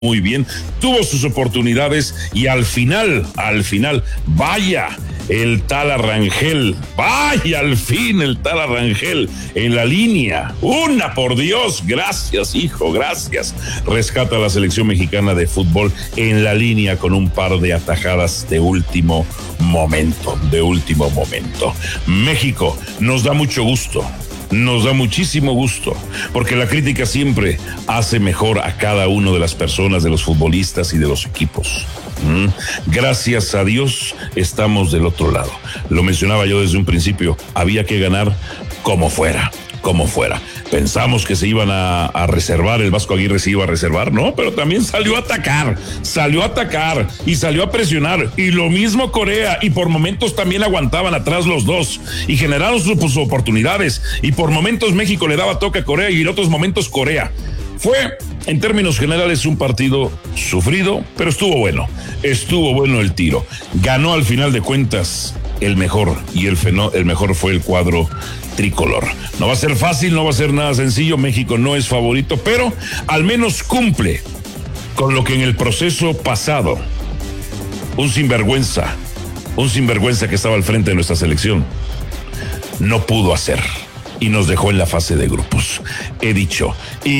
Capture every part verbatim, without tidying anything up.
muy bien, tuvo sus oportunidades y al final, al final, vaya, el Tala Rangel, vaya al fin el Tala Rangel en la línea, una por Dios, gracias hijo, gracias, rescata a la selección mexicana de fútbol en la línea con un par de atajadas de último momento, de último momento. México, nos da mucho gusto. Nos da muchísimo gusto, porque la crítica siempre hace mejor a cada una de las personas, de los futbolistas y de los equipos. ¿Mm? Gracias a Dios estamos del otro lado. Lo mencionaba yo desde un principio, había que ganar como fuera, como fuera. Pensamos que se iban a, a reservar, el Vasco Aguirre se iba a reservar, no, pero también salió a atacar, salió a atacar y salió a presionar, y lo mismo Corea, y por momentos también aguantaban atrás los dos, y generaron sus, sus oportunidades, y por momentos México le daba toque a Corea, y en otros momentos Corea. Fue, en términos generales, un partido sufrido, pero estuvo bueno, estuvo bueno el tiro. Ganó al final de cuentas el mejor, y el, fenó, el mejor fue el cuadro tricolor. No va a ser fácil, no va a ser nada sencillo, México no es favorito, pero al menos cumple con lo que en el proceso pasado un sinvergüenza, un sinvergüenza que estaba al frente de nuestra selección no pudo hacer. Y nos dejó en la fase de grupos. He dicho,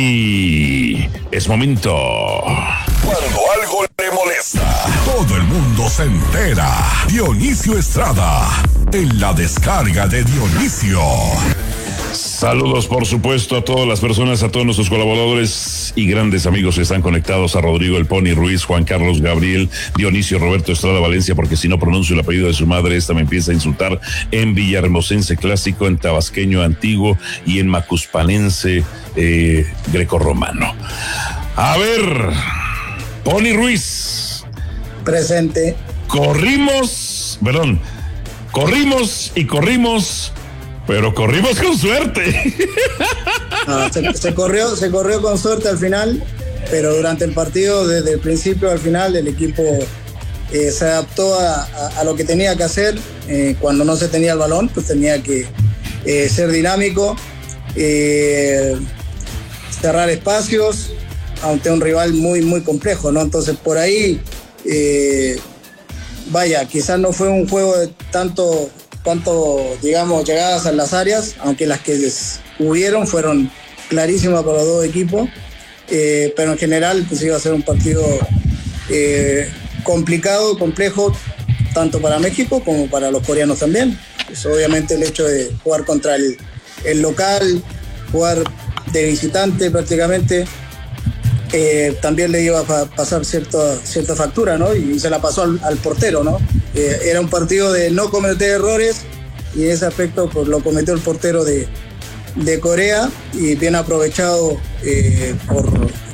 y es momento. Cuando algo le molesta, todo el mundo se entera. Dionisio Estrada, en la descarga de Dionisio. Saludos, por supuesto, a todas las personas, a todos nuestros colaboradores y grandes amigos que están conectados, a Rodrigo El Pony Ruiz, Juan Carlos Gabriel, Dionisio Roberto Estrada Valencia, porque si no pronuncio el apellido de su madre, esta me empieza a insultar, en Villahermosense Clásico, en Tabasqueño Antiguo y en Macuspanense eh, Grecorromano. A ver, Pony Ruiz. Presente. Corrimos, perdón, corrimos y corrimos, pero corrimos con suerte. No, se, se corrió, se corrió con suerte al final, pero durante el partido, desde el principio al final, el equipo eh, se adaptó a, a, a lo que tenía que hacer. Eh, cuando no se tenía el balón, pues tenía que eh, ser dinámico, eh, cerrar espacios ante un rival muy, muy complejo, ¿no? Entonces, por ahí, eh, vaya, quizás no fue un juego de tanto... tanto, digamos, llegadas a las áreas, aunque las que hubieron fueron clarísimas para los dos equipos, eh, pero en general pues iba a ser un partido eh, complicado, complejo, tanto para México como para los coreanos también. Pues obviamente el hecho de jugar contra el, el local, jugar de visitante prácticamente, Eh, también le iba a pasar cierta, cierta factura, ¿no? Y se la pasó al, al portero, ¿no? Eh, era un partido de no cometer errores y en ese aspecto pues, lo cometió el portero de, de Corea, y bien aprovechado eh, por,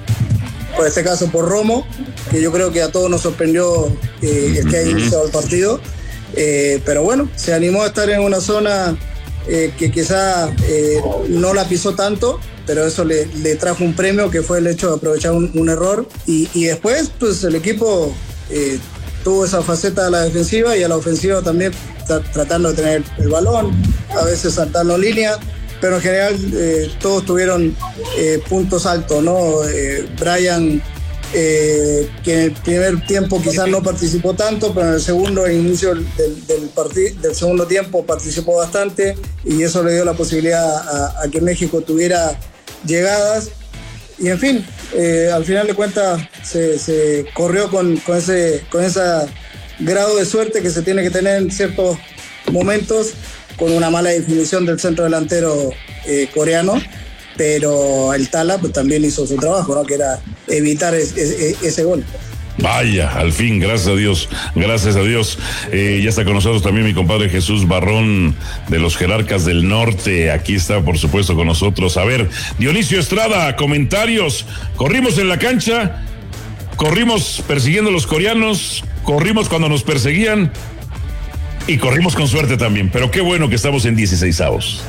por este caso por Romo, que yo creo que a todos nos sorprendió eh, el que haya iniciado el partido, eh, pero bueno, se animó a estar en una zona eh, que quizá eh, no la pisó tanto, pero eso le, le trajo un premio, que fue el hecho de aprovechar un, un error, y, y después pues el equipo eh, tuvo esa faceta a la defensiva y a la ofensiva también, tra- tratando de tener el balón, a veces saltando línea, pero en general eh, todos tuvieron eh, puntos altos, ¿no? Eh, Brian, eh, que en el primer tiempo quizás no participó tanto, pero en el segundo, el inicio del, del, partid- del segundo tiempo participó bastante, y eso le dio la posibilidad a, a que México tuviera llegadas, y en fin, eh, al final de cuentas se, se corrió con, con ese con ese grado de suerte que se tiene que tener en ciertos momentos, con una mala definición del centro delantero eh, coreano, pero el Tala pues, también hizo su trabajo, ¿no? Que era evitar es, es, ese gol. Vaya, al fin, gracias a Dios, gracias a Dios. Eh, ya está con nosotros también mi compadre Jesús Barrón, de los Jerarcas del Norte. Aquí está, por supuesto, con nosotros. A ver, Dionisio Estrada, comentarios. Corrimos en la cancha, corrimos persiguiendo a los coreanos, corrimos cuando nos perseguían y corrimos con suerte también. Pero qué bueno que estamos en dieciseisavos.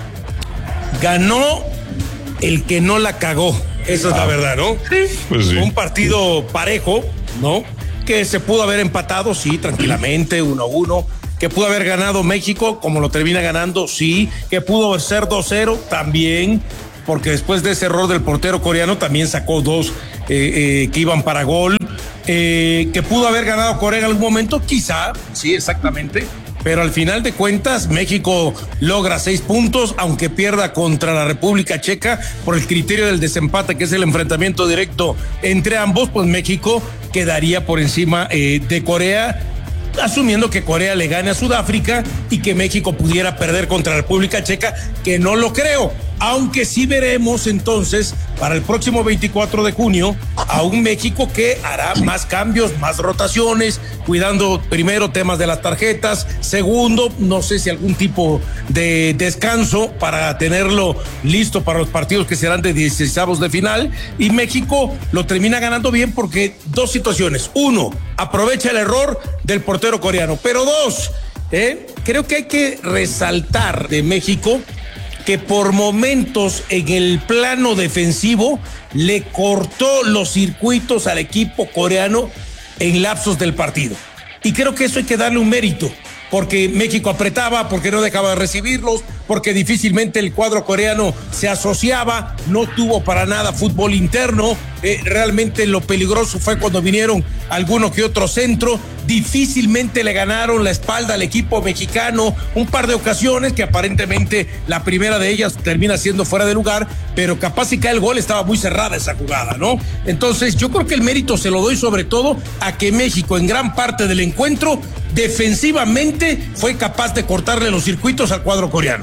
Ganó el que no la cagó. Esa es ah, la verdad, ¿no? Sí. Pues sí. Un partido parejo, ¿no? Que se pudo haber empatado, sí, tranquilamente, uno a uno. Que pudo haber ganado México, como lo termina ganando, sí. Que pudo ser dos cero, también. Porque después de ese error del portero coreano, también sacó dos eh, eh, que iban para gol, eh, que pudo haber ganado Corea en algún momento, quizá, sí, exactamente. Pero al final de cuentas, México logra seis puntos, aunque pierda contra la República Checa por el criterio del desempate, que es el enfrentamiento directo entre ambos, pues México quedaría por encima eh, de Corea, asumiendo que Corea le gane a Sudáfrica y que México pudiera perder contra la República Checa, que no lo creo, aunque sí veremos entonces para el próximo veinticuatro de junio a un México que hará más cambios, más rotaciones, cuidando primero temas de las tarjetas, segundo, no sé si algún tipo de descanso para tenerlo listo para los partidos que serán de dieciseisavos de final, y México lo termina ganando bien porque dos situaciones: uno, aprovecha el error del portero coreano, pero dos, eh, creo que hay que resaltar de México que por momentos en el plano defensivo le cortó los circuitos al equipo coreano en lapsos del partido. Y creo que eso hay que darle un mérito, porque México apretaba, porque no dejaba de recibirlos, porque difícilmente el cuadro coreano se asociaba, no tuvo para nada fútbol interno, eh, realmente lo peligroso fue cuando vinieron alguno que otro centro, difícilmente le ganaron la espalda al equipo mexicano, un par de ocasiones que aparentemente la primera de ellas termina siendo fuera de lugar, pero capaz si cae el gol estaba muy cerrada esa jugada, ¿no? Entonces yo creo que el mérito se lo doy sobre todo a que México en gran parte del encuentro defensivamente fue capaz de cortarle los circuitos al cuadro coreano.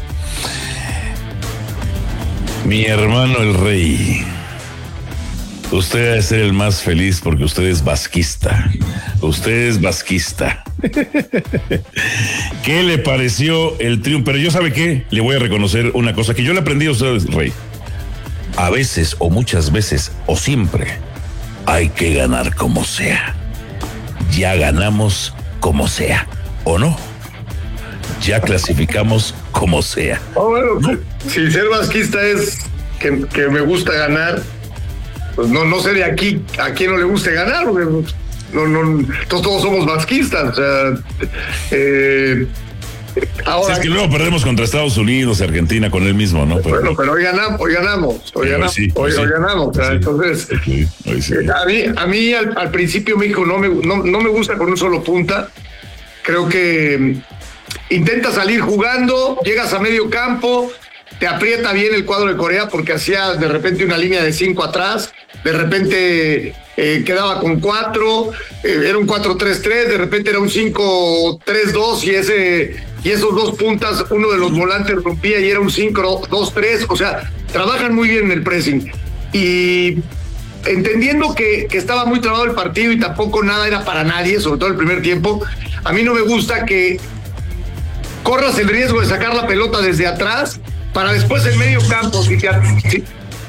Mi hermano el rey, usted debe ser el más feliz porque usted es vasquista. Usted es vasquista. ¿Qué le pareció el triunfo? Pero yo, ¿sabe qué? Le voy a reconocer una cosa que yo le aprendí a usted, rey. A veces, o muchas veces, o siempre, hay que ganar como sea. Ya ganamos como sea, ¿o no? Ya clasificamos como sea. Oh, bueno, ¿no? Si ser vasquista es que, que me gusta ganar, pues no, no sé de aquí a quién no le guste ganar, porque no, no, todos, todos somos vasquistas. O sea, eh, ahora, si es que luego perdemos contra Estados Unidos y Argentina con él mismo, ¿no? Pero, bueno, pero hoy ganamos, hoy ganamos, hoy ganamos, sí, hoy, sí. hoy ganamos. O sea, sí. Entonces, sí, sí. a mí, a mí al, al principio México no me, no, no me gusta con un solo punta. Creo que intenta salir jugando, llegas a medio campo, te aprieta bien el cuadro de Corea porque hacía de repente una línea de cinco atrás, de repente eh, quedaba con cuatro, eh, era un cuatro tres tres, de repente era un cinco tres dos y ese y esos dos puntas, uno de los volantes rompía y era un cinco dos tres, o sea, trabajan muy bien en el pressing. Y entendiendo que, que estaba muy trabado el partido y tampoco nada era para nadie, sobre todo el primer tiempo, a mí no me gusta que corras el riesgo de sacar la pelota desde atrás para después en medio campo, si te, si,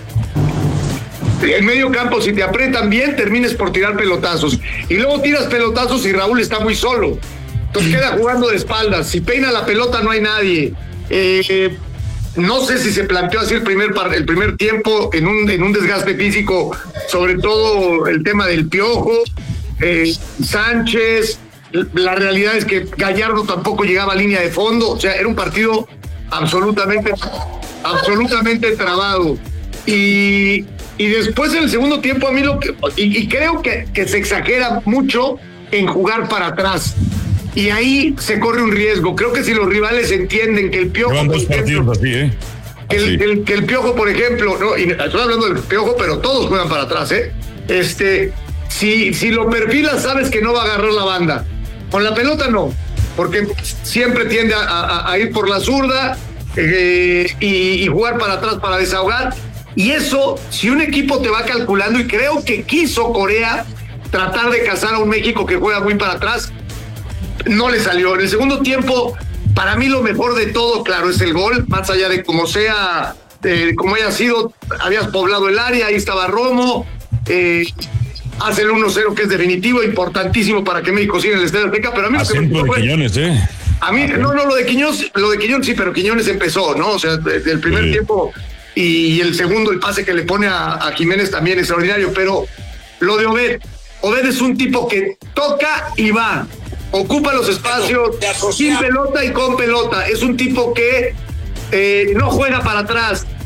en medio campo, si te aprietan bien, termines por tirar pelotazos. Y luego tiras pelotazos y Raúl está muy solo. Entonces queda jugando de espaldas. Si peina la pelota no hay nadie. Eh, no sé si se planteó así el primer, el primer tiempo en un, en un desgaste físico, sobre todo el tema del Piojo, eh, Sánchez. La realidad es que Gallardo tampoco llegaba a línea de fondo, o sea, era un partido absolutamente, absolutamente trabado. Y, y después en el segundo tiempo a mí lo que, y, y creo que, que se exagera mucho en jugar para atrás. Y ahí se corre un riesgo. Creo que si los rivales entienden que el Piojo... Llevan dos partidos así, ¿eh? Que el, el, que el Piojo, por ejemplo, no, y estoy hablando del Piojo, pero todos juegan para atrás, ¿eh? Este, si, si lo perfilas, sabes que no va a agarrar la banda. Con la pelota no, porque siempre tiende a, a, a ir por la zurda eh, y, y jugar para atrás para desahogar. Y eso, si un equipo te va calculando, y creo que quiso Corea tratar de cazar a un México que juega muy para atrás, no le salió. En el segundo tiempo, para mí lo mejor de todo, claro, es el gol, más allá de como sea, eh, como haya sido, habías poblado el área, ahí estaba Romo, eh, hace el uno cero que es definitivo, importantísimo para que México siga en el Estadio Azteca, pero a mí lo que me de fue, Quiñones, ¿eh? A mí, no, no, lo de Quiñones, lo de Quiñones sí, pero Quiñones empezó, ¿no? O sea, del primer sí. tiempo y el segundo, el pase que le pone a, a Jiménez también extraordinario, pero lo de Obed, Obed es un tipo que toca y va, ocupa los espacios sin pelota y con pelota, es un tipo que eh, no juega para atrás,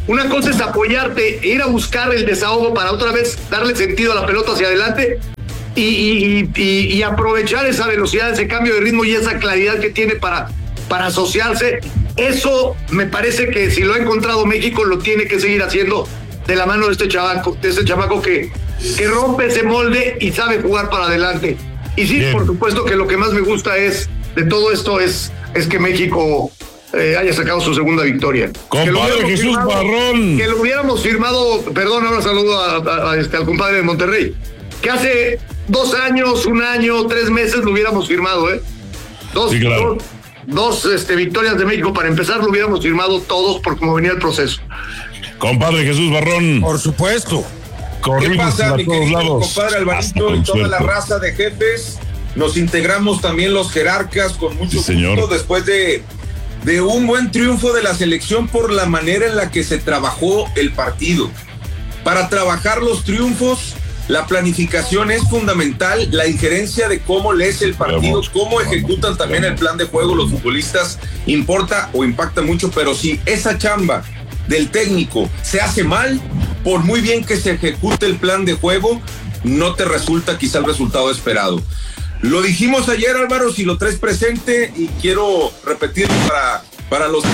Una cosa es apoyarte, ir a buscar el desahogo para otra vez darle sentido a la pelota hacia adelante y, y, y, y aprovechar esa velocidad, ese cambio de ritmo y esa claridad que tiene para, para asociarse. Eso me parece que si lo ha encontrado México, lo tiene que seguir haciendo de la mano de este chavaco, de este chamaco que, que rompe ese molde y sabe jugar para adelante. Y sí, Bien. por supuesto que lo que más me gusta es de todo esto es, es que México eh, haya sacado su segunda victoria. Compadre Jesús firmado, Barrón. Que lo hubiéramos firmado, perdón, ahora saludo a, a, a este, al compadre de Monterrey, que hace dos años, un año, tres meses lo hubiéramos firmado, ¿eh? Dos, sí, claro. dos, dos este, victorias de México para empezar, lo hubiéramos firmado todos por cómo venía el proceso. Compadre Jesús Barrón. Por supuesto. ¿Qué pasa, mi querido compadre Alvarito y toda la raza de jefes? Nos integramos también los jerarcas con mucho sí, gusto después de, de un buen triunfo de la selección por la manera en la que se trabajó el partido. Para trabajar los triunfos, la planificación es fundamental, la injerencia de cómo lees el partido, cómo ejecutan también el plan de juego los futbolistas, importa o impacta mucho, pero si esa chamba del técnico se hace mal, por muy bien que se ejecute el plan de juego, no te resulta quizá el resultado esperado. Lo dijimos ayer, Álvaro, si lo traes presente, y quiero repetirlo para, para los...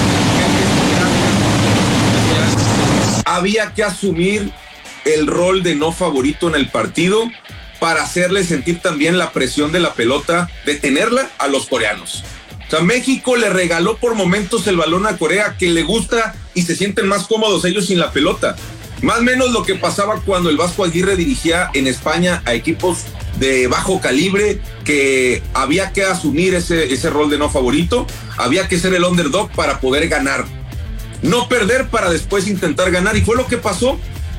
Había que asumir el rol de no favorito en el partido para hacerle sentir también la presión de la pelota, de tenerla a los coreanos. O sea, México le regaló por momentos el balón a Corea, que le gusta y se sienten más cómodos ellos sin la pelota. Más o menos lo que pasaba cuando el Vasco Aguirre dirigía en España a equipos de bajo calibre, que había que asumir ese, ese rol de no favorito, había que ser el underdog para poder ganar. No perder para después intentar ganar, y fue lo que pasó.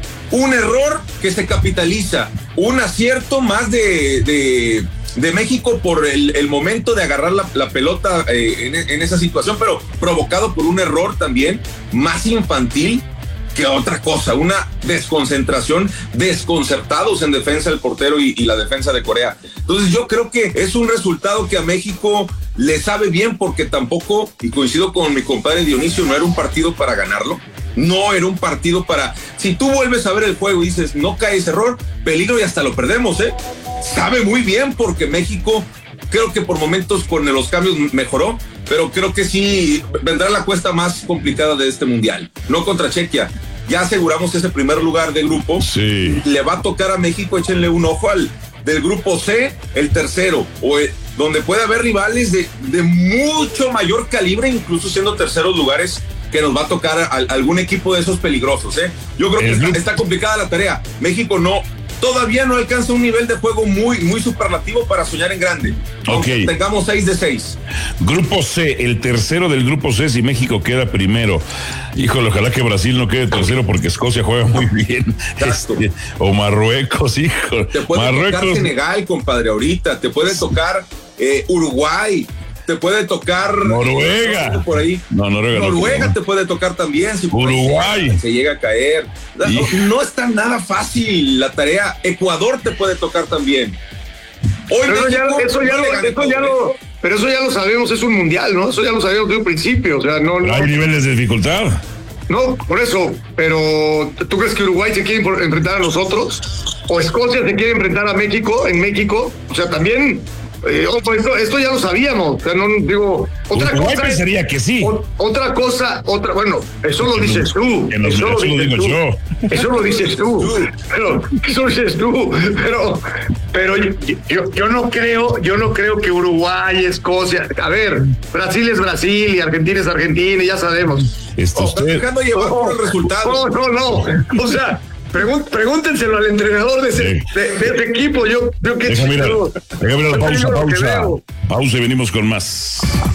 Un error que se capitaliza, un acierto más de... de de México por el, el momento de agarrar la, la pelota eh, en, en esa situación, pero provocado por un error también más infantil que otra cosa, una desconcentración, desconcertados en defensa del portero y, y la defensa de Corea. Entonces yo creo que es un resultado que a México le sabe bien, porque tampoco, y coincido con mi compadre Dionisio, no era un partido para ganarlo, no era un partido para... Si tú vuelves a ver el juego y dices, no cae ese error, peligro y hasta lo perdemos, ¿eh? Sabe muy bien, porque México creo que por momentos con los cambios mejoró, pero creo que sí vendrá la cuesta más complicada de este mundial, no contra Chequia. Ya aseguramos ese primer lugar de grupo, sí. Le va a tocar a México, échenle un ojo al del grupo C, el tercero, o el, donde puede haber rivales de, de mucho mayor calibre, incluso siendo terceros lugares, que nos va a tocar a, a algún equipo de esos peligrosos, ¿eh? Yo creo que está, está complicada la tarea. México no, todavía no alcanza un nivel de juego muy, muy superlativo para soñar en grande. Okay. Tengamos seis de seis. Grupo C, el tercero del grupo C, si México queda primero. Híjole, ojalá que Brasil no quede tercero, porque Escocia juega muy bien. Este, o Marruecos, hijo. Te puede Marruecos. tocar Senegal, compadre, ahorita. Te puede tocar eh, Uruguay. Te puede tocar Noruega por ahí. No, Noruega, Noruega no. te puede tocar también. Si Uruguay se llega a caer. No, no está nada fácil la tarea. Ecuador te puede tocar también. Hoy pero ya, eso ya lo, eso ya lo, pero eso ya lo sabemos, es un mundial, ¿no? Eso ya lo sabemos desde un principio. O sea, no, no. Hay niveles de dificultad. No, por eso. Pero ¿tú crees que Uruguay se quiere enfrentar a nosotros? ¿O Escocia se quiere enfrentar a México en México? O sea, también. Eh, esto, esto ya lo sabíamos, o sea, no digo otra Uruguay cosa. pensaría que sí. O, otra cosa, otra, bueno, eso lo dices tú. Eso, eso, eso lo digo tú. yo. Eso lo dices tú. Pero eso lo dices tú. Pero, pero yo, yo, yo no creo, yo no creo que Uruguay, Escocia, a ver, Brasil es Brasil y Argentina es Argentina, y ya sabemos. Esto está dejando llevar por el resultado. No, no, no. O sea. Pregun- pregúntenselo al entrenador de ese, sí. de, de ese equipo. Yo creo que Deja mirar, deja mirar, pausa, pausa. Pausa y venimos con más.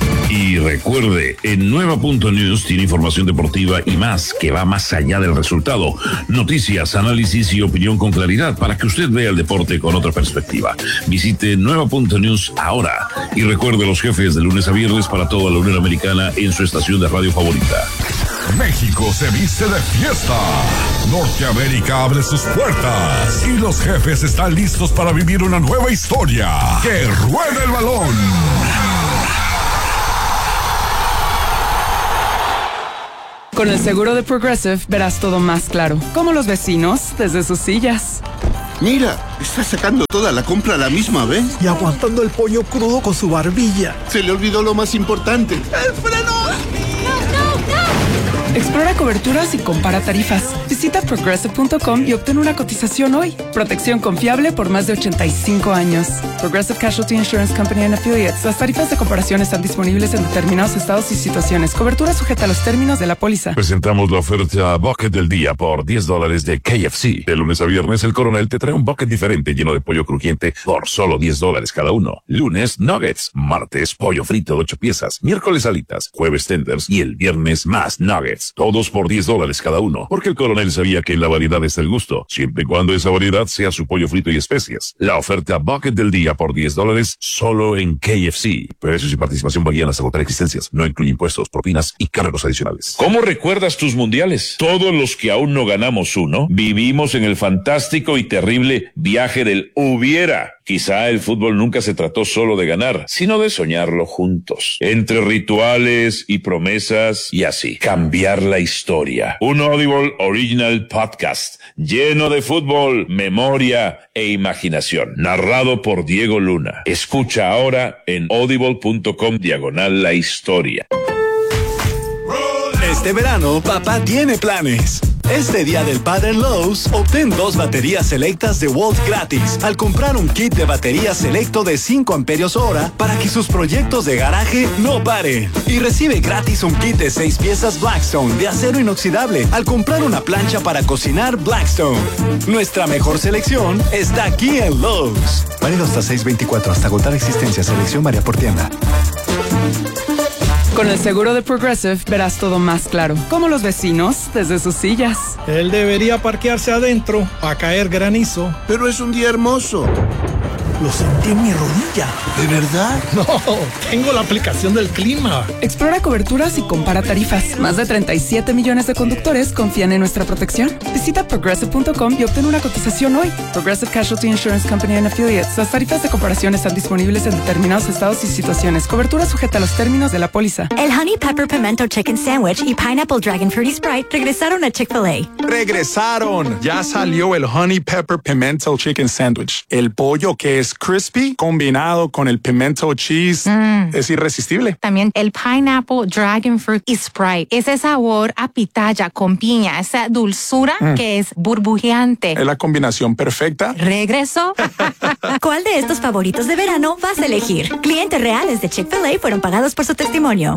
Y recuerde, en Nueva Punto News tiene información deportiva y más que va más allá del resultado. Noticias, análisis y opinión con claridad para que usted vea el deporte con otra perspectiva. Visite Nueva Punto News ahora y recuerde los jefes de lunes a viernes para toda la Unión Americana en su estación de radio favorita. México se viste de fiesta. Norteamérica abre sus puertas y los jefes están listos para vivir una nueva historia. ¡Que ruede el balón! Con el seguro de Progressive verás todo más claro, como los vecinos desde sus sillas. Mira, está sacando toda la compra a la misma vez. Y aguantando el pollo crudo con su barbilla. Se le olvidó lo más importante. ¡El freno! Explora coberturas y compara tarifas. Visita progressive punto com y obtén una cotización hoy. Protección confiable por más de ochenta y cinco años. Progressive Casualty Insurance Company and Affiliates. Las tarifas de comparación están disponibles en determinados estados y situaciones. Cobertura sujeta a los términos de la póliza. Presentamos la oferta Bucket del día por diez dólares de K F C. De lunes a viernes, el Coronel te trae un bucket diferente lleno de pollo crujiente por solo diez dólares cada uno. Lunes, nuggets. Martes, pollo frito de ocho piezas. Miércoles, alitas. Jueves, tenders. Y el viernes, más nuggets. Todos por diez dólares cada uno. Porque el Coronel sabía que en la variedad está el gusto, siempre y cuando esa variedad sea su pollo frito y especias. La oferta Bucket del día por diez dólares solo en K F C. Precios y participación varían hasta agotar existencias. No incluye impuestos, propinas y cargos adicionales. ¿Cómo recuerdas tus mundiales? Todos los que aún no ganamos uno, vivimos en el fantástico y terrible viaje del hubiera. Quizá el fútbol nunca se trató solo de ganar, sino de soñarlo juntos. Entre rituales y promesas y así, cambiar la historia. Un Audible Original Podcast lleno de fútbol, memoria e imaginación. Narrado por Diego Luna. Escucha ahora en audible punto com diagonal la historia. Este verano, papá tiene planes. Este día del padre en Lowe's, obtén dos baterías selectas de Walt gratis al comprar un kit de batería selecto de cinco amperios hora para que sus proyectos de garaje no paren. Y recibe gratis un kit de seis piezas Blackstone de acero inoxidable al comprar una plancha para cocinar Blackstone. Nuestra mejor selección está aquí en Lowe's. Válido hasta seis veinticuatro, hasta agotar existencia. Selección varía por tienda. Con el seguro de Progressive verás todo más claro, como los vecinos desde sus sillas. Él debería parquearse adentro a caer granizo. Pero es un día hermoso. Lo sentí en mi rodilla. ¿De verdad? No, tengo la aplicación del clima. Explora coberturas y compara tarifas. Más de treinta y siete millones de conductores confían en nuestra protección. Visita progressive punto com y obtén una cotización hoy. Progressive Casualty Insurance Company and Affiliates. Las tarifas de comparación están disponibles en determinados estados y situaciones. Cobertura sujeta a los términos de la póliza. El Honey Pepper Pimento Chicken Sandwich y Pineapple Dragon Fruity Sprite regresaron a Chick-fil-A. ¡Regresaron! Ya salió el Honey Pepper Pimento Chicken Sandwich. El pollo que es crispy combinado con el pimento cheese mm. es irresistible. También el Pineapple Dragon Fruit y Sprite. Ese sabor a pitaya con piña, esa dulzura mm. que es burbujeante. Es la combinación perfecta. ¿Regreso? ¿Cuál de estos favoritos de verano vas a elegir? Clientes reales de Chick-fil-A fueron pagados por su testimonio.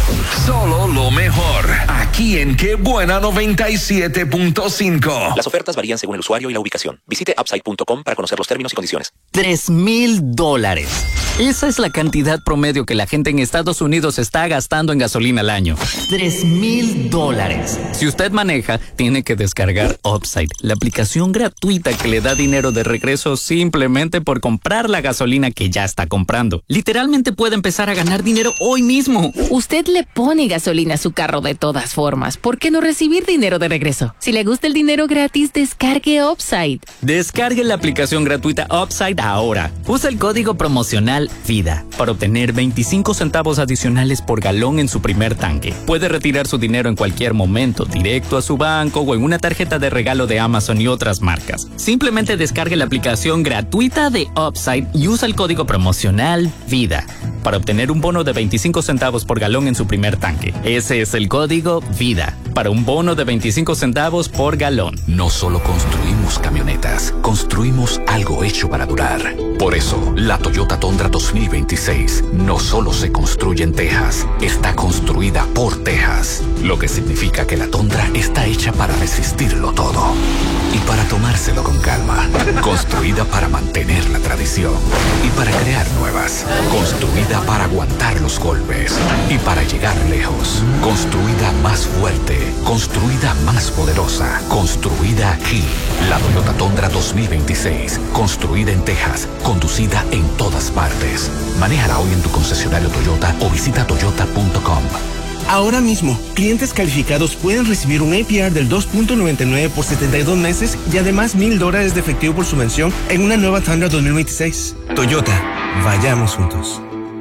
Solo lo mejor, aquí en Qué Buena noventa y siete punto cinco. Las ofertas varían según el usuario y la ubicación. Visite upside punto com para conocer los términos y condiciones. Tres mil dólares. Esa es la cantidad promedio que la gente en Estados Unidos está gastando en gasolina al año. Tres mil dólares. Si usted maneja, tiene que descargar Upside, la aplicación gratuita que le da dinero de regreso simplemente por comprar la gasolina que ya está comprando. Literalmente puede empezar a ganar dinero hoy mismo. Usted le pone gasolina a su carro de todas formas. ¿Por qué no recibir dinero de regreso? Si le gusta el dinero gratis, descargue Upside. Descargue la aplicación gratuita Upside ahora. Usa el código promocional VIDA para obtener veinticinco centavos adicionales por galón en su primer tanque. Puede retirar su dinero en cualquier momento, directo a su banco o en una tarjeta de regalo de Amazon y otras marcas. Simplemente descargue la aplicación gratuita de Upside y usa el código promocional VIDA para obtener un bono de veinticinco centavos por galón en su primer tanque. Ese es el código VIDA para un bono de veinticinco centavos por galón. No solo construimos camionetas, construimos algo hecho para durar. Por eso, la Toyota Tundra dos mil veintiséis no solo se construye en Texas, está construida por Texas, lo que significa que la Tundra está hecha para resistirlo todo y para tomárselo con calma. Construida para mantener la tradición y para crear nuevas. Construida para aguantar los golpes y para llegar lejos. Construida más fuerte, construida más poderosa, construida aquí. La Toyota Tundra dos mil veintiséis, construida en Texas, conducida en todas partes. Manéjala hoy en tu concesionario Toyota o visita toyota punto com. Ahora mismo, clientes calificados pueden recibir un A P R del dos punto noventa y nueve por setenta y dos meses y además mil dólares de efectivo por su mención en una nueva Tundra dos mil veintiséis. Toyota, vayamos juntos.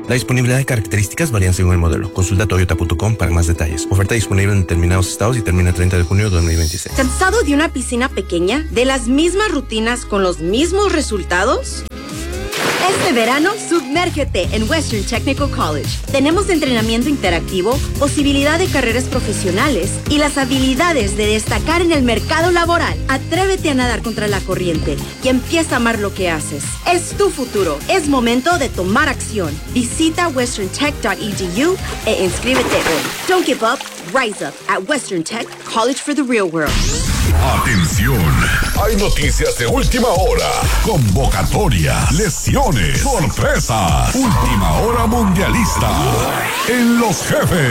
La disponibilidad de características varían según el modelo. Consulta toyota punto com para más detalles. Oferta disponible en determinados estados y termina el treinta de junio de dos mil veintiséis. ¿Cansado de una piscina pequeña? ¿De las mismas rutinas con los mismos resultados? Este verano, sumérgete en Western Technical College. Tenemos entrenamiento interactivo, posibilidad de carreras profesionales y las habilidades de destacar en el mercado laboral. Atrévete a nadar contra la corriente y empieza a amar lo que haces. Es tu futuro. Es momento de tomar acción. Visita western tech punto e d u e inscríbete hoy. Don't give up. Rise up at Western Tech, College for the Real World. Atención, hay noticias de última hora, convocatoria, lesiones, sorpresas, última hora mundialista en Los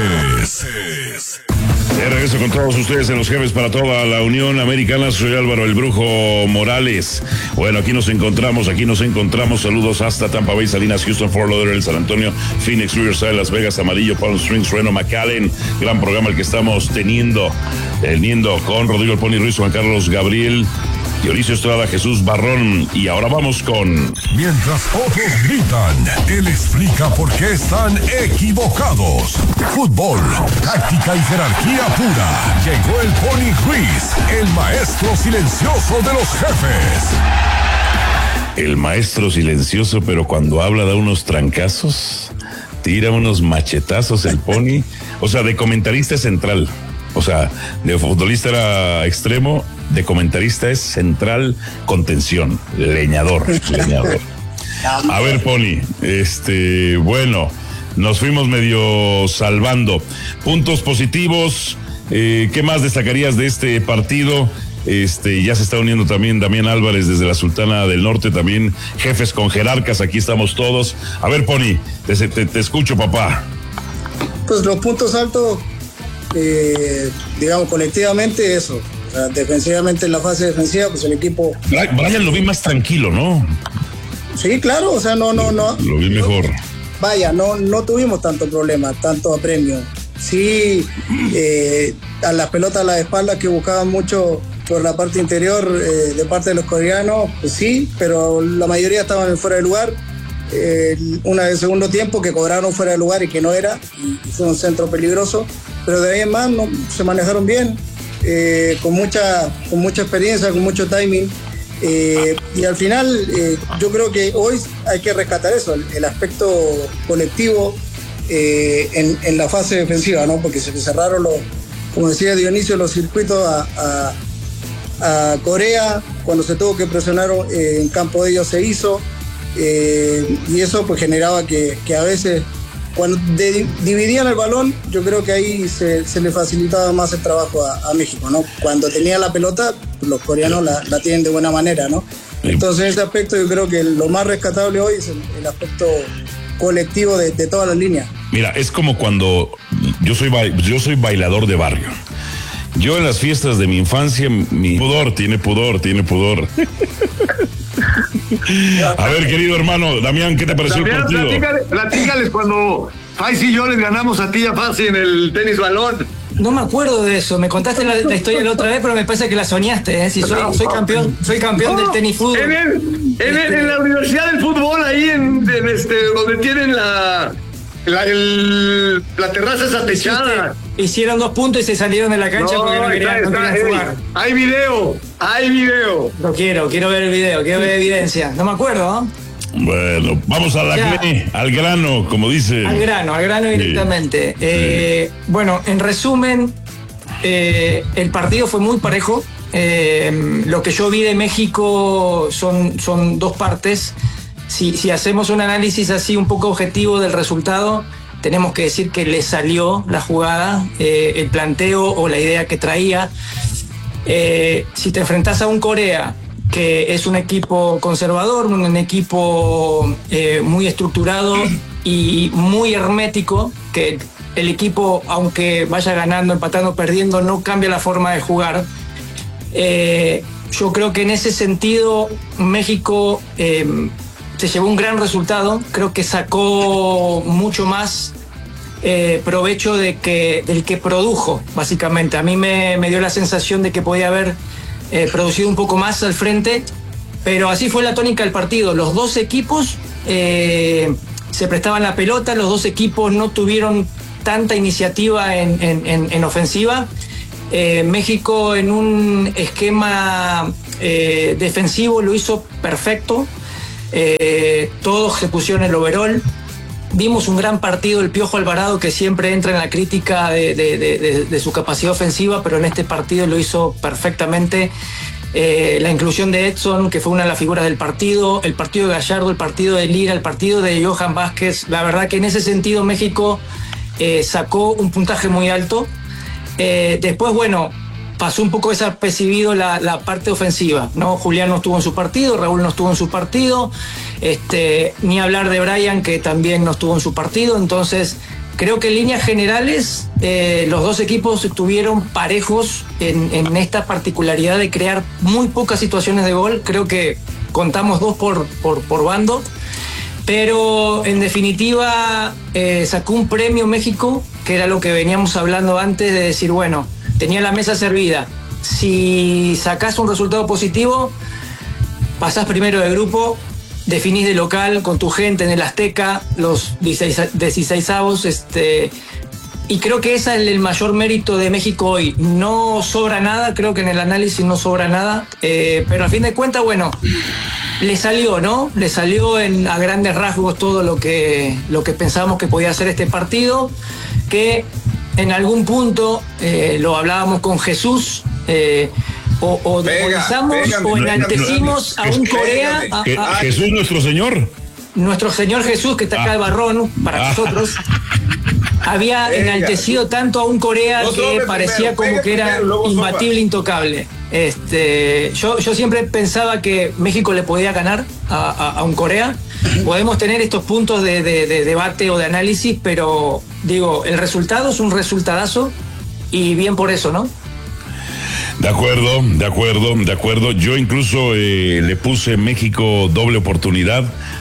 Jefes. De regreso con todos ustedes en Los Jefes para toda la Unión Americana. Soy Álvaro el Brujo Morales. Bueno, aquí nos encontramos, aquí nos encontramos. Saludos hasta Tampa Bay, Salinas, Houston, Fort Lauderdale, San Antonio, Phoenix, Riverside, Las Vegas, Amarillo, Palm Springs, Reno, McAllen. Gran programa el que estamos teniendo, teniendo con Rodrigo el Pony Ruiz, Juan Carlos Gabriel, Dionisio Estrada, Jesús Barrón. Y ahora vamos con... Mientras otros gritan, él explica por qué están equivocados. Fútbol, táctica y jerarquía pura. Llegó el Pony Ruiz, el maestro silencioso de los jefes. El maestro silencioso, pero cuando habla da unos trancazos, tira unos machetazos el Pony. O sea, de comentarista es central. O sea, de futbolista era extremo, de comentarista es central, contención, leñador, leñador. A ver, Pony, este, bueno, nos fuimos medio salvando. Puntos positivos, eh, ¿qué más destacarías de este partido? Este, ya se está uniendo también Damián Álvarez desde la Sultana del Norte, también Jefes con Jerarcas, aquí estamos todos. A ver, Pony, te, te, te escucho, papá. Pues los puntos altos, eh, digamos, colectivamente eso. O sea, defensivamente en la fase defensiva, pues el equipo... Brian lo vi más tranquilo, ¿no? Sí, claro, o sea, no, no, no. Lo vi mejor. Vaya, no, no tuvimos tanto problema, tanto apremio. Sí, eh, a las pelotas a la espalda que buscaban mucho por la parte interior eh, de parte de los coreanos, pues sí, pero la mayoría estaban fuera de lugar. Eh, una de segundo tiempo que cobraron fuera de lugar y que no era, y, y fue un centro peligroso, pero de ahí en más no, se manejaron bien, eh, con, mucha, con mucha experiencia, con mucho timing, eh, y al final eh, yo creo que hoy hay que rescatar eso, el, el aspecto colectivo eh, en, en la fase defensiva, ¿no? Porque se cerraron los, como decía Dionisio, los circuitos a, a, a Corea, cuando se tuvo que presionar eh, en campo de ellos se hizo. Eh, y eso pues generaba que, que a veces cuando de, dividían el balón, yo creo que ahí se, se le facilitaba más el trabajo a, a México, ¿no? Cuando tenía la pelota, pues los coreanos la, la tienen de buena manera, ¿no? Entonces en ese aspecto yo creo que lo más rescatable hoy es el, el aspecto colectivo de, de todas las líneas. Mira, es como cuando yo soy, yo soy bailador de barrio. Yo en las fiestas de mi infancia, mi pudor, tiene pudor, tiene pudor. A ver, querido hermano, Damián, ¿qué te pareció Damián, el partido? Platícale, platícales cuando Faiz y yo les ganamos a ti y a Fácil en el tenis balón. No me acuerdo de eso, me contaste la, la historia la otra vez, pero me parece que la soñaste, ¿eh? Si soy, soy campeón, soy campeón no, del tenis fútbol. En, el, en, el, en la Universidad del Fútbol, ahí en, en este, donde tienen la, la, el, la terraza esa techada. Hicieron dos puntos y se salieron de la cancha no, porque no querían, está, no querían está, jugar. Hay video, hay video. Lo quiero, quiero ver el video, quiero ver evidencia. No me acuerdo, ¿no? Bueno, vamos a la gle, al grano, como dice. Al grano, al grano directamente. Sí. Eh, sí. Bueno, en resumen, eh, el partido fue muy parejo. Eh, lo que yo vi de México son, son dos partes. Si, si hacemos un análisis así un poco objetivo del resultado, tenemos que decir que le salió la jugada, eh, el planteo o la idea que traía. Eh, si te enfrentás a un Corea que es un equipo conservador, un equipo eh, muy estructurado y muy hermético, que el equipo, aunque vaya ganando, empatando, perdiendo, no cambia la forma de jugar. Eh, yo creo que en ese sentido México eh, se llevó un gran resultado, creo que sacó mucho más eh, provecho de que, del que produjo, básicamente. A mí me, me dio la sensación de que podía haber Eh, producido un poco más al frente, pero así fue la tónica del partido. Los dos equipos eh, se prestaban la pelota, los dos equipos no tuvieron tanta iniciativa en, en, en, en ofensiva. Eh, México en un esquema eh, defensivo lo hizo perfecto, eh, todos se pusieron el overall. Vimos un gran partido del Piojo Alvarado, que siempre entra en la crítica de, de, de, de, de su capacidad ofensiva, pero en este partido lo hizo perfectamente. Eh, la inclusión de Edson, que fue una de las figuras del partido, el partido de Gallardo, el partido de Lira, el partido de Johan Vázquez. La verdad que en ese sentido México eh, sacó un puntaje muy alto. Eh, después, bueno, pasó un poco desapercibido la, la parte ofensiva, ¿no? Julián no estuvo en su partido, Raúl no estuvo en su partido, este, ni hablar de Brian, que también no estuvo en su partido. Entonces, creo que en líneas generales eh, los dos equipos estuvieron parejos en, en esta particularidad de crear muy pocas situaciones de gol. Creo que contamos dos por, por, por bando, pero en definitiva eh, sacó un premio México, que era lo que veníamos hablando antes, de decir, bueno, tenía la mesa servida. Si sacás un resultado positivo, pasás primero de grupo, definís de local con tu gente en el Azteca, los dieciseisavos, este, y creo que ese es el mayor mérito de México hoy. No sobra nada, creo que en el análisis no sobra nada, eh, pero a fin de cuentas, bueno, le salió, ¿no? Le salió en, a grandes rasgos todo lo que, lo que pensábamos que podía hacer este partido, que en algún punto eh, lo hablábamos con Jesús, eh, o, o demonizamos o enaltecimos no, no, no, a un Corea. A, a, a, Jesús nuestro Señor. Nuestro Señor Jesús, que está acá de Barrón, para ah. nosotros, había venga. enaltecido tanto a un Corea no, que parecía primero, como que era primero, imbatible, intocable. Este, yo, yo siempre pensaba que México le podía ganar a, a, a un Corea. Podemos tener estos puntos de, de, de debate o de análisis, pero digo, el resultado es un resultadazo y bien por eso, ¿no? De acuerdo, de acuerdo, de acuerdo. Yo incluso eh, le puse México doble oportunidad,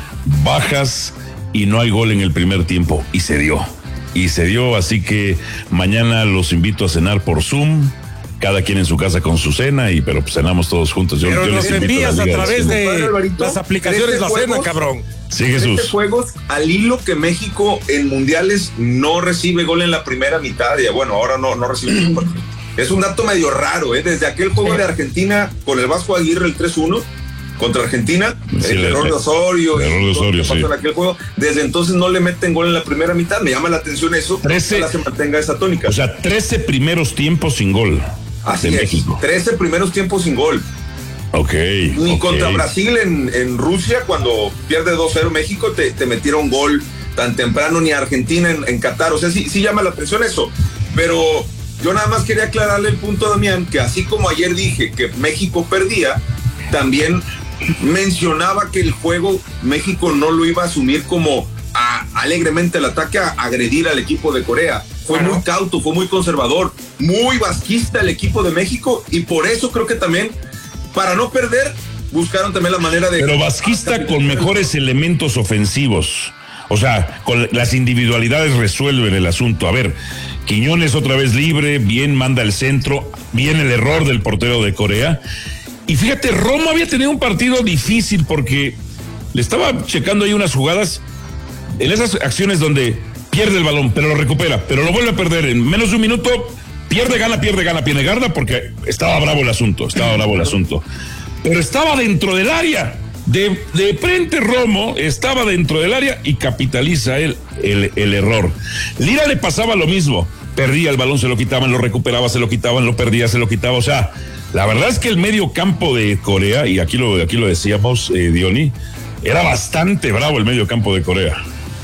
bajas y no hay gol en el primer tiempo. Y se dio, y se dio. Así que mañana los invito a cenar por Zoom, cada quien en su casa con su cena, y pero pues cenamos todos juntos. Yo, pero yo nos envías a, a través de, de las aplicaciones la cena, cabrón. Sí, Jesús. Este juegos al hilo que México en mundiales no recibe gol en la primera mitad. Y bueno, ahora no, no recibe gol. Es un dato medio raro, ¿eh? Desde aquel juego de Argentina con el Vasco Aguirre, el tres uno contra Argentina, sí, el error de Osorio, el error de Osorio, sí. En aquel juego, desde entonces no le meten gol en la primera mitad. Me llama la atención eso, trece, que se mantenga esa tónica. O sea, trece primeros tiempos sin gol. Así de es, México. trece primeros tiempos sin gol. Ok. Ni okay. contra Brasil en, en Rusia, cuando pierde dos cero México, te, te metieron gol tan temprano, ni Argentina en, en Qatar. O sea, sí, sí llama la atención eso. Pero yo nada más quería aclararle el punto a Damián, que así como ayer dije que México perdía, también mencionaba que el juego México no lo iba a asumir como a, alegremente el ataque, a agredir al equipo de Corea. Fue bueno. muy cauto, fue muy conservador, muy vasquista el equipo de México, y por eso creo que también, para no perder, buscaron también la manera de... Pero vasquista con mejores elementos ofensivos. O sea, con las individualidades resuelven el asunto. A ver, Quiñones otra vez libre, bien manda el centro, bien el error del portero de Corea. Y fíjate, Romo había tenido un partido difícil porque le estaba checando ahí unas jugadas en esas acciones donde pierde el balón, pero lo recupera, pero lo vuelve a perder en menos de un minuto, pierde, gana, pierde, gana, pierde, gana, porque estaba bravo el asunto, estaba bravo el asunto. Pero estaba dentro del área. De, de frente Romo estaba dentro del área y capitaliza él el, el error. Lira le pasaba lo mismo, perdía el balón, se lo quitaban, lo recuperaba, se lo quitaban, lo perdía, se lo quitaba. O sea, la verdad es que el medio campo de Corea, y aquí lo, aquí lo decíamos, eh, Diony, era bastante bravo el medio campo de Corea.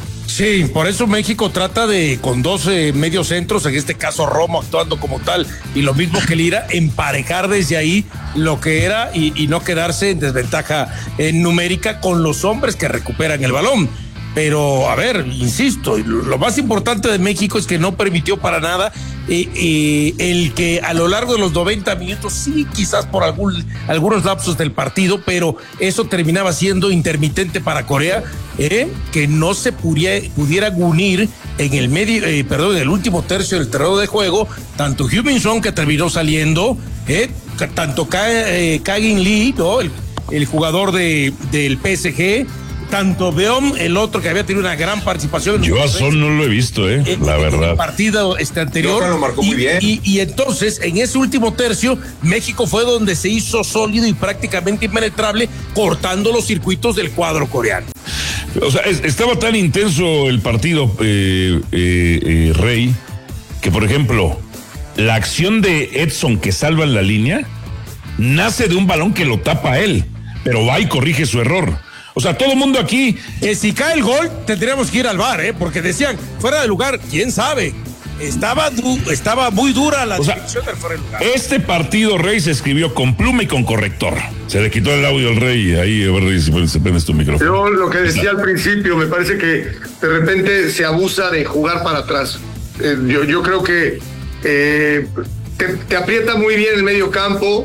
Sí, por eso México trata de, con dos eh, medios centros, en este caso Romo actuando como tal, y lo mismo que Lira, emparejar desde ahí lo que era y, y no quedarse en desventaja eh, numérica con los hombres que recuperan el balón. Pero, a ver, insisto, lo más importante de México es que no permitió para nada eh, eh, el que a lo largo de los noventa minutos, sí, quizás por algún, algunos lapsos del partido, pero eso terminaba siendo intermitente para Corea, eh, que no se pudiera, pudieran unir en el medio, eh, perdón, en el último tercio del terreno de juego, tanto Heung-min Son, que terminó saliendo, eh, tanto Ka, eh, Kagin Lee, ¿no? el, el jugador de, del P S G, tanto Beom, el otro que había tenido una gran participación. Yo a Son no lo he visto, eh, en, la verdad. En el partido este anterior. Lo marcó y, muy bien. Y, y entonces, en ese último tercio, México fue donde se hizo sólido y prácticamente impenetrable, cortando los circuitos del cuadro coreano. O sea, es, estaba tan intenso el partido, eh, eh, eh, Rey, que por ejemplo, la acción de Edson que salva en la línea nace de un balón que lo tapa a él, pero va y corrige su error. O sea, todo el mundo aquí. Eh, si cae el gol, tendríamos que ir al V A R, ¿eh? Porque decían, fuera de lugar, quién sabe. Estaba, du estaba muy dura la dirección del fuera de lugar. Este partido, Rey, se escribió con pluma y con corrector. Se le quitó el audio al Rey. Ahí, a ver, Rey, si se prendes tu micrófono. Yo lo que decía al principio, me parece que de repente se abusa de jugar para atrás. Eh, yo, yo creo que eh, te, te aprieta muy bien el medio campo.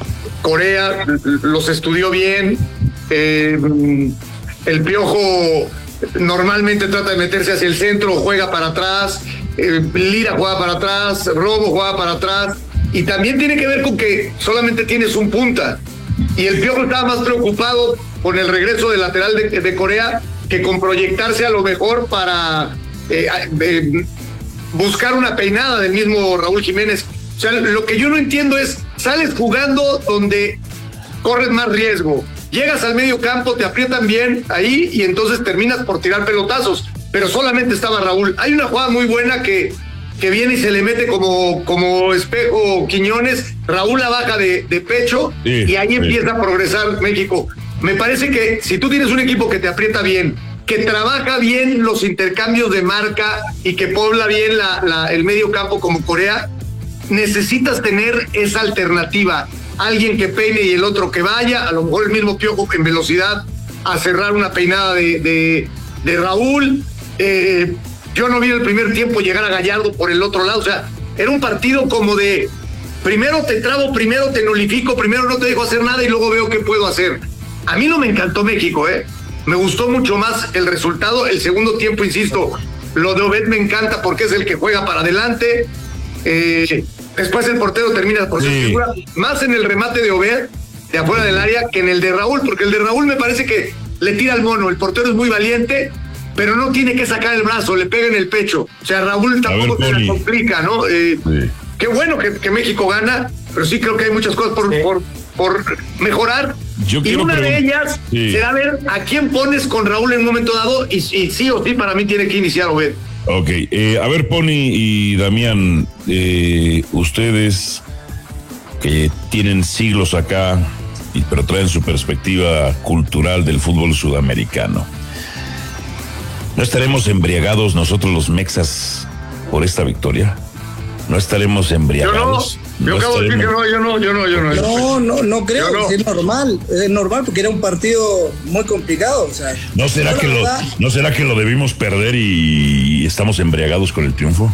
Corea los estudió bien. Eh, el Piojo normalmente trata de meterse hacia el centro, juega para atrás. Eh, Lira juega para atrás, Robo juega para atrás. Y también tiene que ver con que solamente tienes un punta. Y el Piojo estaba más preocupado con el regreso del lateral de, de Corea que con proyectarse a lo mejor para eh, eh, buscar una peinada del mismo Raúl Jiménez. O sea, lo que yo no entiendo es, sales jugando donde corres más riesgo, llegas al medio campo, te aprietan bien ahí y entonces terminas por tirar pelotazos, pero solamente estaba Raúl. Hay una jugada muy buena que, que viene y se le mete como, como espejo Quiñones, Raúl la baja de, de pecho sí, y ahí sí. empieza a progresar México. Me parece que si tú tienes un equipo que te aprieta bien, que trabaja bien los intercambios de marca y que pobla bien la, la, el medio campo como Corea, necesitas tener esa alternativa, alguien que peine y el otro que vaya, a lo mejor el mismo Piojo en velocidad a cerrar una peinada de, de, de Raúl. Eh, yo no vi el primer tiempo llegar a Gallardo por el otro lado, o sea, era un partido como de primero te trabo, primero te nulifico, primero no te dejo hacer nada y luego veo qué puedo hacer. A mí no me encantó México, eh, me gustó mucho más el resultado. El segundo tiempo, insisto, lo de Obed me encanta porque es el que juega para adelante. Eh, después el portero termina por ser figura, más en el remate de Obed de afuera del área que en el de Raúl, porque el de Raúl me parece que le tira al mono. El portero es muy valiente, pero no tiene que sacar el brazo, le pega en el pecho. O sea, Raúl tampoco ver, se la complica, ¿no? Eh, sí. Qué bueno que, que México gana, pero sí creo que hay muchas cosas por, sí. por, por mejorar. Yo y una preguntar. de ellas sí. será ver a quién pones con Raúl en un momento dado, y, y sí o sí para mí tiene que iniciar Obed. Ok, eh, a ver, Pony y Damián, eh, ustedes que tienen siglos acá, y, pero traen su perspectiva cultural del fútbol sudamericano, ¿no estaremos embriagados nosotros los mexas por esta victoria? ¿No estaremos embriagados? Yo no. Yo acabo de decir que no, yo no, yo no, yo no. No, no, no creo, no. Es normal, es normal porque era un partido muy complicado, o sea. ¿No será que lo, verdad, no será que lo debimos perder y estamos embriagados con el triunfo?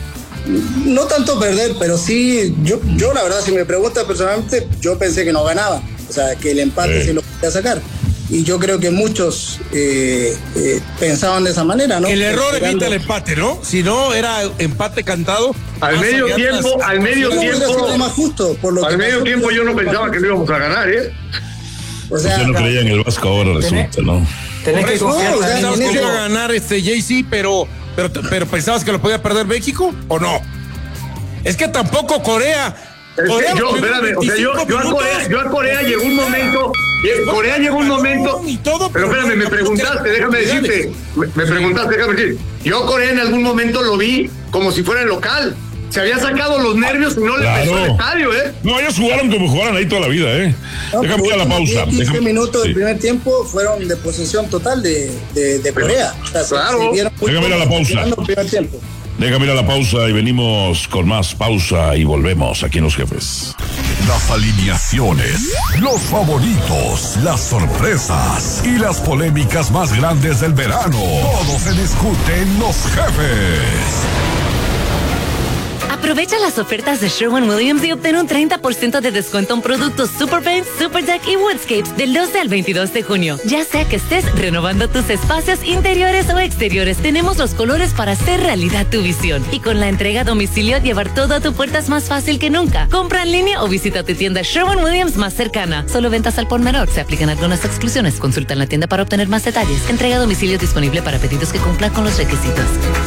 No tanto perder, pero sí, yo, yo la verdad, si me preguntas personalmente, yo pensé que no ganaba, o sea, que el empate eh. se lo podía sacar. Y yo creo que muchos eh, eh, pensaban de esa manera, ¿no? El error evita el empate, ¿no? Si no, era empate cantado. Al medio tiempo, al medio tiempo. Más justo, por lo al que medio tiempo yo no pensaba que lo íbamos a ganar, ¿eh? O sea, Usted no creía en el Vasco ahora, resulta, ¿no? Tenés que confiar. Pensabas que iba a ganar este Jay-Z, pero, pero, pero pensabas que lo podía perder México, ¿o no? Es que tampoco Corea. Corea yo, espérame, o sea, yo, yo, a Corea, yo a Corea llegó un momento, Corea llegó un momento, pero espérame, me preguntaste, déjame decirte, me, me preguntaste, déjame decir, yo a Corea en algún momento lo vi como si fuera el local, se había sacado los nervios y no le claro. pesó el estadio, ¿eh? No, ellos jugaron como jugaron ahí toda la vida, ¿eh? No, déjame ir a la pausa. quince déjame... minutos sí. del primer tiempo fueron de posesión total de, de, de Corea. O sea, claro. Déjame ir a la pausa. Déjame ir a la pausa y venimos con más pausa y volvemos aquí en Los Jefes. Las alineaciones, los favoritos, las sorpresas y las polémicas más grandes del verano. Todo se discute en Los Jefes. Aprovecha las ofertas de Sherwin-Williams y obtén un treinta por ciento de descuento en productos Super Paint, Super Deck y Woodscapes del doce al veintidós de junio. Ya sea que estés renovando tus espacios interiores o exteriores, tenemos los colores para hacer realidad tu visión. Y con la entrega a domicilio, llevar todo a tu puerta es más fácil que nunca. Compra en línea o visita tu tienda Sherwin-Williams más cercana. Solo ventas al por menor. Se aplican algunas exclusiones. Consulta en la tienda para obtener más detalles. Entrega a domicilio disponible para pedidos que cumplan con los requisitos.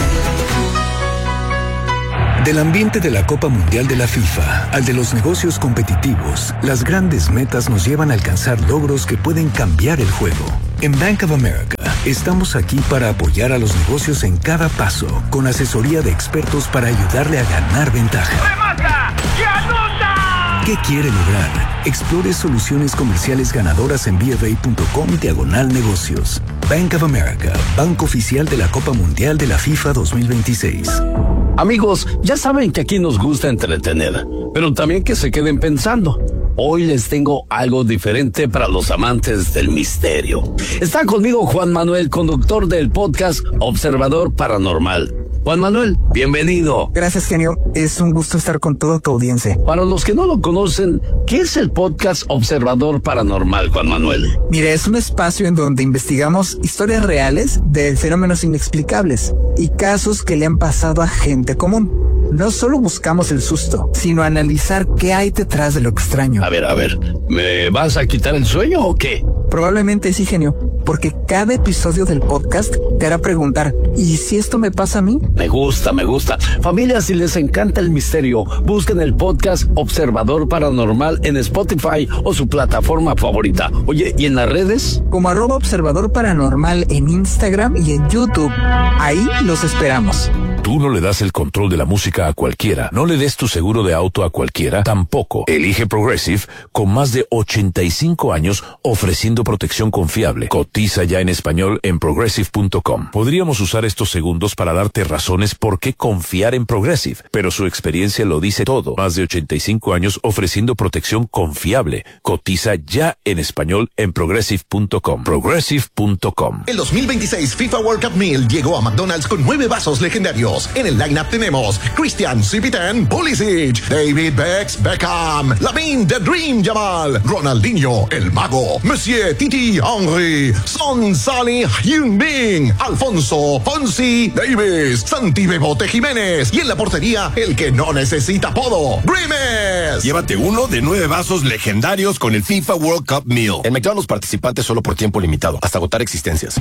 Del ambiente de la Copa Mundial de la FIFA al de los negocios competitivos, las grandes metas nos llevan a alcanzar logros que pueden cambiar el juego. En Bank of America, estamos aquí para apoyar a los negocios en cada paso, con asesoría de expertos para ayudarle a ganar ventaja. ¡Remata! ¡Y anota! ¿Qué quiere lograr? Explore soluciones comerciales ganadoras en bfa.com diagonal negocios. Bank of America, banco oficial de la Copa Mundial de la FIFA dos mil veintiséis. Amigos, ya saben que aquí nos gusta entretener, pero también que se queden pensando. Hoy les tengo algo diferente para los amantes del misterio. Está conmigo Juan Manuel, conductor del podcast Observador Paranormal. Juan Manuel, bienvenido. Gracias, genio. Es un gusto estar con toda tu audiencia. Para los que no lo conocen, ¿qué es el podcast Observador Paranormal, Juan Manuel? Mire, es un espacio en donde investigamos historias reales de fenómenos inexplicables y casos que le han pasado a gente común. No solo buscamos el susto, sino analizar qué hay detrás de lo extraño. A ver, a ver, ¿me vas a quitar el sueño o qué? Probablemente sí, genio, porque cada episodio del podcast te hará preguntar, ¿y si esto me pasa a mí? Me gusta, me gusta. Familia, si les encanta el misterio, busquen el podcast Observador Paranormal en Spotify o su plataforma favorita. Oye, ¿y en las redes? Como arroba Observador Paranormal en Instagram y en YouTube. Ahí los esperamos. Tú no le das el control de la música a cualquiera. No le des tu seguro de auto a cualquiera. Tampoco. Elige Progressive, con más de ochenta y cinco años ofreciendo protección confiable. Cotiza ya en español en progressive punto com. Podríamos usar estos segundos para darte razones por qué confiar en Progressive, pero su experiencia lo dice todo. Más de ochenta y cinco años ofreciendo protección confiable. Cotiza ya en español en progressive punto com. progressive punto com. El dos mil veintiséis FIFA World Cup Meal llegó a McDonald's con nueve vasos legendarios. En el lineup tenemos Christian Cipitan Pulisic, David Becks Beckham, Lamine The Dream Yamal, Ronaldinho El Mago, Monsieur Titi Henry, Son Salih Heung-min, Alfonso Fonsi Davis, Santi Bebote Jiménez y en la portería el que no necesita apodo, Grimes. Llévate uno de nueve vasos legendarios con el FIFA World Cup Meal. En McDonald's participantes solo por tiempo limitado, hasta agotar existencias.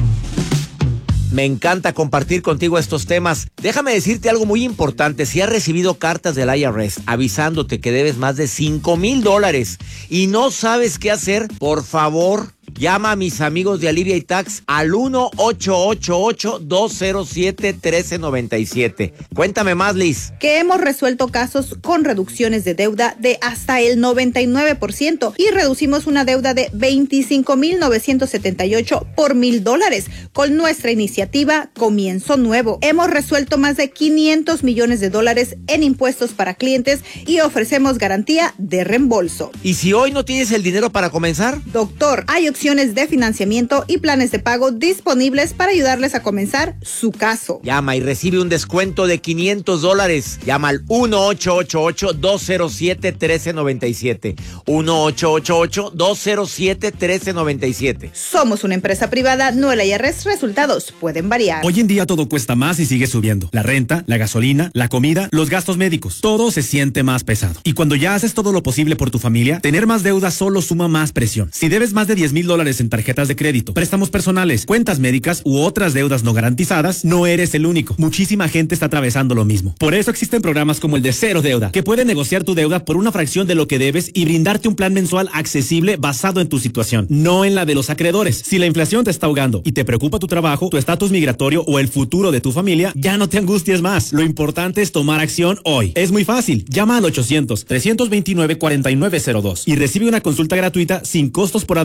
Me encanta compartir contigo estos temas. Déjame decirte algo muy importante. Si has recibido cartas del I R S avisándote que debes más de cinco mil dólares y no sabes qué hacer, por favor, llama a mis amigos de Alivia y Tax al uno ocho ocho ocho, dos cero siete, uno tres nueve siete. Cuéntame más, Liz. Que hemos resuelto casos con reducciones de deuda de hasta el noventa y nueve por ciento y reducimos una deuda de veinticinco mil novecientos setenta y ocho por mil dólares con nuestra iniciativa Comienzo Nuevo. Hemos resuelto más de quinientos millones de dólares en impuestos para clientes y ofrecemos garantía de reembolso. ¿Y si hoy no tienes el dinero para comenzar? Doctor, hay opciones de financiamiento y planes de pago disponibles para ayudarles a comenzar su caso. Llama y recibe un descuento de quinientos dólares. Llama al uno ocho ocho ocho, dos cero siete, uno tres nueve siete. uno ocho ocho ocho, dos cero siete, uno tres nueve siete. Somos una empresa privada, no el I R S. Resultados pueden variar. Hoy en día todo cuesta más y sigue subiendo. La renta, la gasolina, la comida, los gastos médicos. Todo se siente más pesado. Y cuando ya haces todo lo posible por tu familia, tener más deuda solo suma más presión. Si debes más de diez mil dólares en tarjetas de crédito, préstamos personales, cuentas médicas u otras deudas no garantizadas, no eres el único. Muchísima gente está atravesando lo mismo. Por eso existen programas como el de Cero Deuda, que pueden negociar tu deuda por una fracción de lo que debes y brindarte un plan mensual accesible basado en tu situación, no en la de los acreedores. Si la inflación te está ahogando y te preocupa tu trabajo, tu estatus migratorio o el futuro de tu familia, ya no te angusties más. Lo importante es tomar acción hoy. Es muy fácil. Llama al ochocientos, trescientos veintinueve, cuarenta y nueve cero dos y recibe una consulta gratuita sin costos por adelantado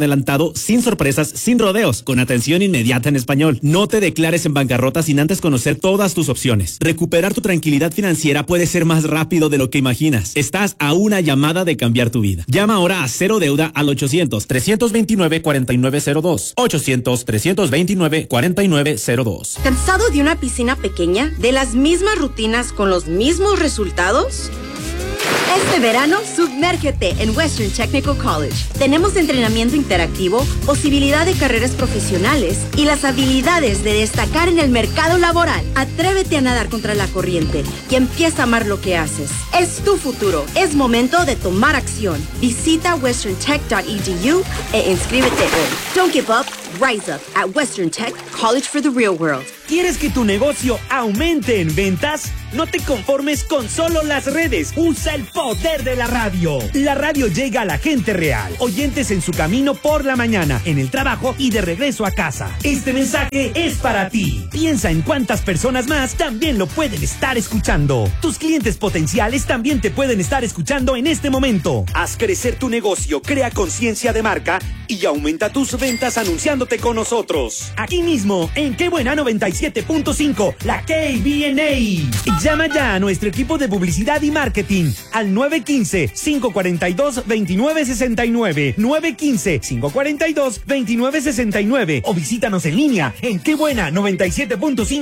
claro, sin sorpresas, sin rodeos, con atención inmediata en español. No te declares en bancarrota sin antes conocer todas tus opciones. Recuperar tu tranquilidad financiera puede ser más rápido de lo que imaginas. Estás a una llamada de cambiar tu vida. Llama ahora a Cero Deuda al ochocientos, trescientos veintinueve, cuarenta y nueve cero dos. ochocientos, trescientos veintinueve, cuarenta y nueve cero dos. ¿Cansado de una piscina pequeña? ¿De las mismas rutinas con los mismos resultados? Este verano, sumérgete en Western Technical College. Tenemos entrenamiento interactivo, posibilidad de carreras profesionales y las habilidades de destacar en el mercado laboral. Atrévete a nadar contra la corriente y empieza a amar lo que haces. Es tu futuro. Es momento de tomar acción. Visita western tech dot e d u e inscríbete hoy. Don't give up. Rise up at Western Tech, College for the Real World. ¿Quieres que tu negocio aumente en ventas? No te conformes con solo las redes. Usa el poder de la radio. La radio llega a la gente real. Oyentes en su camino por la mañana, en el trabajo y de regreso a casa. Este mensaje es para ti. Piensa en cuántas personas más también lo pueden estar escuchando. Tus clientes potenciales también te pueden estar escuchando en este momento. Haz crecer tu negocio, crea conciencia de marca y aumenta tus ventas anunciándote con nosotros. Aquí mismo, en Qué Buena noventa y siete punto cinco, la K B N A. Llama ya a nuestro equipo de publicidad y marketing al nueve uno cinco, cinco cuatro dos, dos nueve seis nueve, nueve uno cinco, cinco cuatro dos, dos nueve seis nueve o visítanos en línea en Qué Buena noventa y siete punto cinco.